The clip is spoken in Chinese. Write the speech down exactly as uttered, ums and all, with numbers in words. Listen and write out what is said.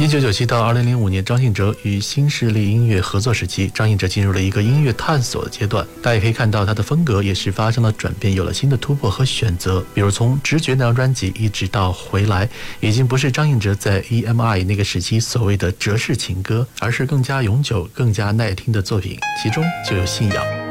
一九九七到二零零五年，张信哲与新势力音乐合作时期，张信哲进入了一个音乐探索的阶段。大家也可以看到，他的风格也是发生了转变，有了新的突破和选择。比如从《直觉》那张专辑一直到《回来》，已经不是张信哲在 E M I 那个时期所谓的折式情歌，而是更加永久、更加耐听的作品，其中就有信仰。